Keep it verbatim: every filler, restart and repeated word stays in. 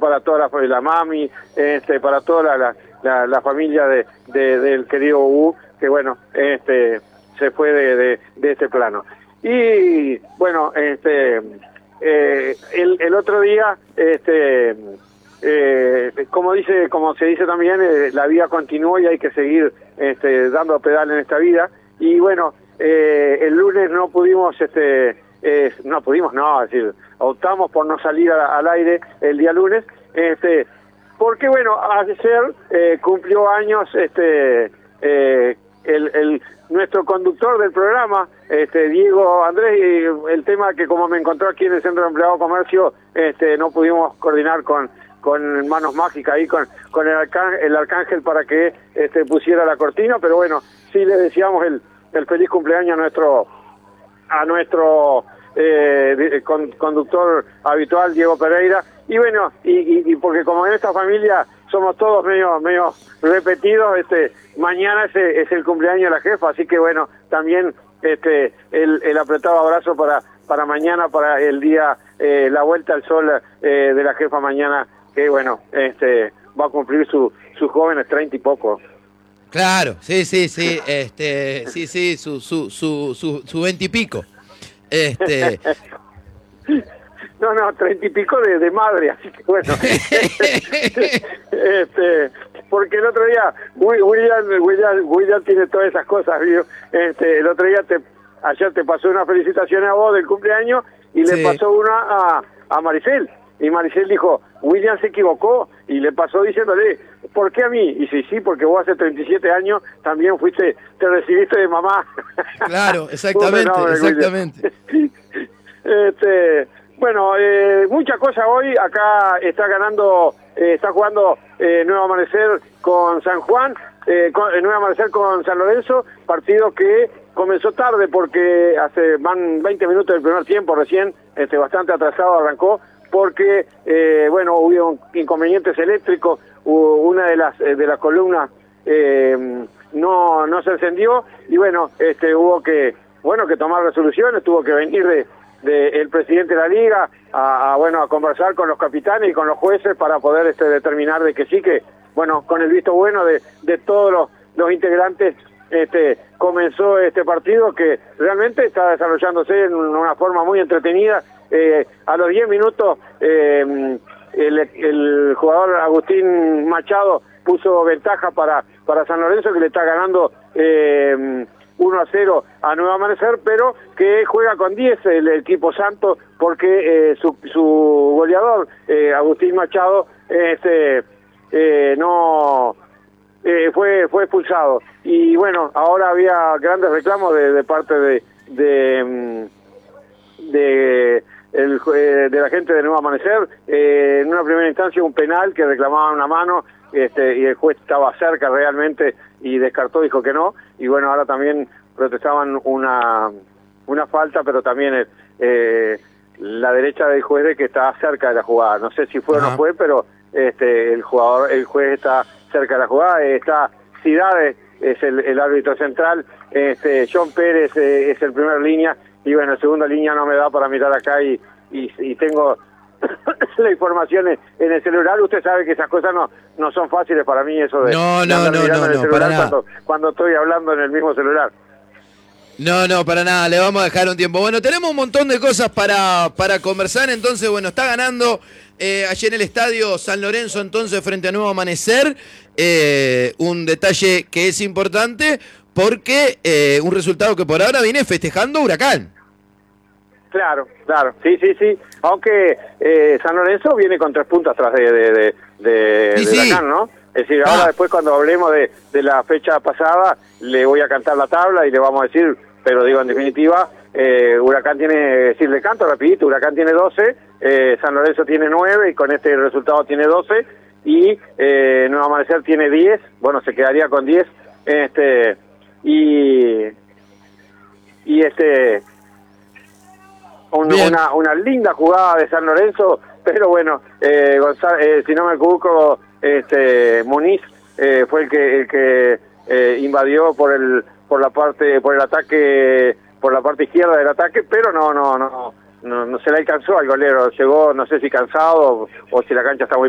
para toda la, la mami, este, para toda la, la, la, la familia de, de, del querido Hugo, que bueno, este, se fue de, de, de este plano. Y bueno, este, eh, el, el otro día, este, eh, como dice, como se dice también, eh, la vida continúa y hay que seguir este, dando pedal en esta vida. Y bueno, eh, el lunes no pudimos, este, eh, no pudimos, no, es decir, optamos por no salir a, al aire el día lunes, este, porque bueno, ayer eh, cumplió años, este, eh, el, el nuestro conductor del programa, este Diego Andrés, y el tema que como me encontró aquí en el Centro de Empleado Comercio, este, no pudimos coordinar con con manos mágicas ahí con con el arcángel, el arcángel para que este pusiera la cortina, pero bueno, sí le deseamos el el feliz cumpleaños a nuestro a nuestro eh, con, conductor habitual Diego Pereira, y bueno, y, y, y porque como en esta familia somos todos medio medio repetidos, este mañana es, es el cumpleaños de la jefa, así que bueno, también este el, el apretado abrazo para para mañana, para el día, eh, la vuelta al sol eh, de la jefa mañana, que bueno, este va a cumplir su sus jóvenes treinta y poco. Claro, sí, sí, sí, este, sí, sí, su su su su su veinte y pico. Este No, no, treinta y pico de, de madre, así que bueno. este, porque el otro día, William, William, William tiene todas esas cosas, ¿vio? Este, el otro día, te, ayer te pasó una felicitación a vos del cumpleaños y le sí. pasó una a, a Maricel. Y Maricel dijo, William se equivocó, y le pasó diciéndole, ¿por qué a mí? Y sí, sí, porque vos hace treinta y siete años también fuiste, te recibiste de mamá. Claro, exactamente, no, exactamente. este... Bueno, eh, mucha cosa hoy. Acá está ganando, eh, está jugando eh, Nuevo Amanecer con San Juan, eh, con, eh, Nuevo Amanecer con San Lorenzo, partido que comenzó tarde porque hace van veinte minutos del primer tiempo recién, este bastante atrasado arrancó, porque eh, bueno, hubo inconvenientes eléctricos, hubo una de las eh, de las columnas eh, no no se encendió, y bueno, este hubo que bueno que tomar resoluciones, tuvo que venir de del presidente de la liga a, a bueno a conversar con los capitanes y con los jueces para poder este determinar de que sí, que bueno, con el visto bueno de, de todos los, los integrantes, este comenzó este partido que realmente está desarrollándose en una forma muy entretenida. Eh, a los diez minutos eh, el, el jugador Agustín Machado puso ventaja para para San Lorenzo, que le está ganando eh, uno a cero a Nuevo Amanecer, pero que juega con diez el equipo santo, porque eh, su, su goleador, eh, Agustín Machado, este eh, no eh, fue fue expulsado. Y bueno, ahora había grandes reclamos de, de parte de de, de, el, de la gente de Nuevo Amanecer. Eh, en una primera instancia un penal que reclamaban una mano, este y el juez estaba cerca realmente y descartó, dijo que no, y bueno, ahora también protestaban una una falta, pero también eh, la derecha del juez de que está cerca de la jugada, no sé si fue Ajá. o no fue, pero este el jugador el juez está cerca de la jugada. Está Cidade, es el, el árbitro central, este John Pérez eh, es el primer línea, y bueno, segunda línea no me da para mirar acá, y, y, y tengo la información en el celular. Usted sabe que esas cosas no no son fáciles para mí, eso de no, no, andar no, mirando no, en el no, celular para cuando, cuando estoy hablando en el mismo celular. No, no, para nada, le vamos a dejar un tiempo. Bueno, tenemos un montón de cosas para, para conversar, entonces, bueno, está ganando eh, allí en el estadio San Lorenzo, entonces, frente a Nuevo Amanecer, eh, un detalle que es importante, porque eh, un resultado que por ahora viene festejando Huracán. Claro, claro, sí, sí, sí, aunque eh, San Lorenzo viene con tres puntos atrás de, de, de, de, sí, de sí. Huracán, ¿no? Es decir, ahora ah. después cuando hablemos de, de la fecha pasada, le voy a cantar la tabla y le vamos a decir, pero digo, en definitiva, eh, Huracán tiene, decir, le canto rapidito, Huracán tiene doce, eh, San Lorenzo tiene nueve, y con este resultado tiene doce, y eh, Nuevo Amanecer tiene diez, bueno, se quedaría con diez, este, y, y este, un, una, una linda jugada de San Lorenzo, pero bueno, eh, Gonzalo, eh, si no me equivoco, este, Muniz eh, fue el que, el que eh, invadió por el por la parte por el ataque por la parte izquierda del ataque, pero no no no no no, no se le alcanzó al golero, llegó no sé si cansado o, o si la cancha está muy